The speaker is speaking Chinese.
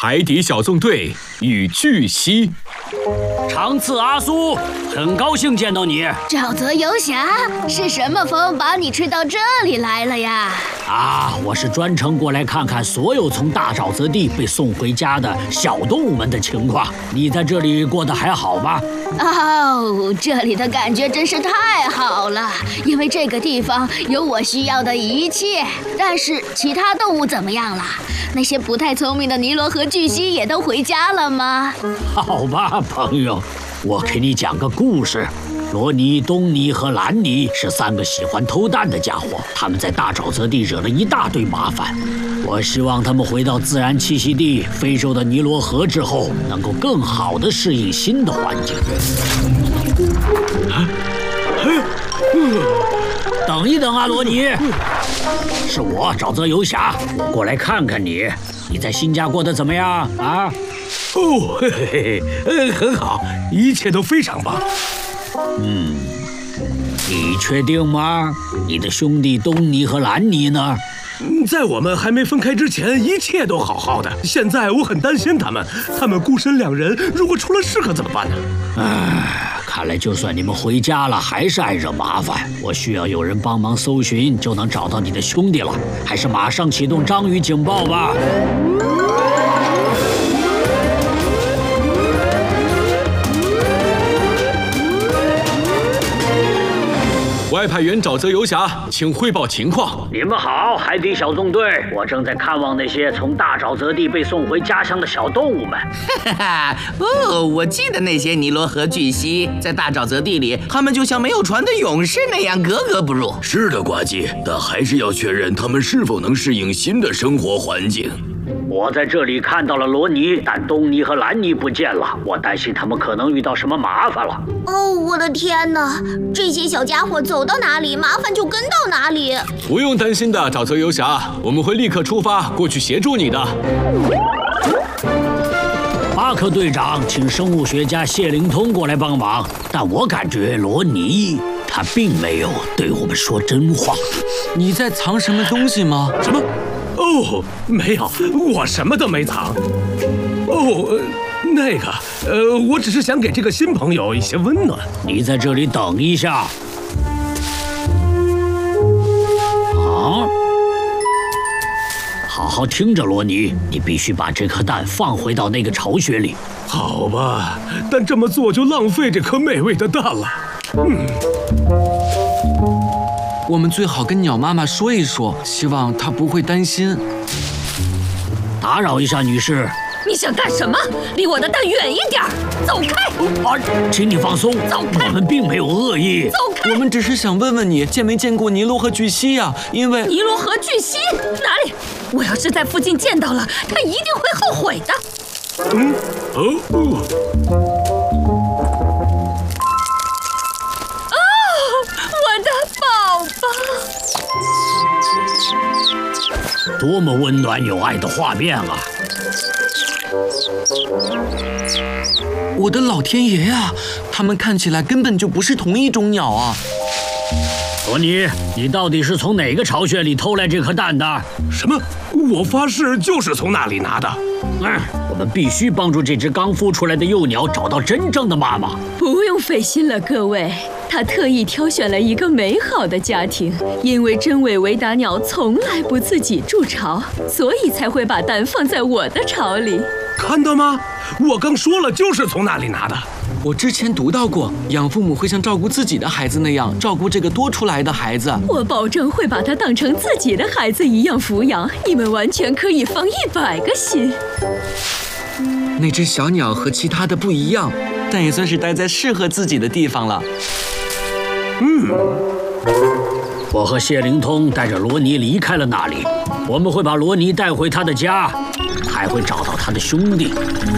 海底小纵队与巨蜥。 长刺阿苏，很高兴见到你。 沼泽游侠，是什么风把你吹到这里来了呀？ 我是专程过来看看所有从大沼泽地被送回家的小动物们的情况。你在这里过得还好吗？ 这里的感觉真是太好了，因为这个地方有我需要的一切。但是其他动物怎么样了？那些不太聪明的尼罗河巨蜥也都回家了吗？ 好吧，朋友，我给你讲个故事。罗尼、东尼和兰尼是3个喜欢偷蛋的家伙，他们在大沼泽地惹了一大堆麻烦。我希望他们回到自然栖息地非洲的尼罗河之后，能够更好地适应新的环境。等一等啊，罗尼，是我沼泽游侠，我过来看看你。你在新家过得怎么样啊？ 很好，一切都非常棒。 你确定吗？你的兄弟东尼和兰尼呢？ 在我们还没分开之前，一切都好好的。现在我很担心他们孤身2人，如果出了事可怎么办呢？ 看来就算你们回家了，还是爱惹麻烦。我需要有人帮忙搜寻，就能找到你的兄弟了。还是马上启动章鱼警报吧。 外派员沼泽游侠，请汇报情况。 你们好，海底小纵队，我正在看望那些从大沼泽地被送回家乡的小动物们。 我记得那些尼罗河巨蜥在大沼泽地里，他们就像没有船的勇士那样格格不入。 是的，呱唧，但还是要确认他们是否能适应新的生活环境。 我在这里看到了罗尼，但东尼和兰尼不见了，我担心他们可能遇到什么麻烦了。 我的天哪！这些小家伙走到哪里，麻烦就跟到哪里。 不用担心的，沼泽游侠，我们会立刻出发过去协助你的。 巴克队长请生物学家谢灵通过来帮忙，但我感觉罗尼他并没有对我们说真话。 你在藏什么东西吗？ 什么？没有，我什么都没藏。我只是想给这个新朋友一些温暖。 你在这里等一下。好好听着，罗尼，你必须把这颗蛋放回到那个巢穴里。 好吧，但这么做就浪费这颗美味的蛋了。 我们最好跟鸟妈妈说一说，希望她不会担心。 打扰一下，女士。 你想干什么？离我的蛋远一点！走开！ 请你放松， 走开！ 我们并没有恶意。 走开！ 我们只是想问问你，见没见过尼罗河巨蜥呀？因为尼罗河巨蜥哪里？我要是在附近见到了，他一定会后悔的。我的宝宝！ 多么温暖有爱的画面啊！ 我的老天爷呀，它们看起来根本就不是同一种鸟啊！ 罗尼，你到底是从哪个巢穴里偷来这颗蛋的？ 什么？我发誓就是从那里拿的。 我们必须帮助这只刚孵出来的幼鸟找到真正的妈妈。 不用费心了，各位。他特意挑选了一个美好的家庭，因为真尾维达鸟从来不自己筑巢，所以才会把蛋放在我的巢里。 看到吗？我刚说了，就是从那里拿的。 我之前读到过，养父母会像照顾自己的孩子那样照顾这个多出来的孩子。 我保证会把他当成自己的孩子一样抚养，你们完全可以放100个心。 那只小鸟和其他的不一样，但也算是待在适合自己的地方了。 我和谢灵通带着罗尼离开了那里，我们会把罗尼带回他的家，还会找到他的兄弟。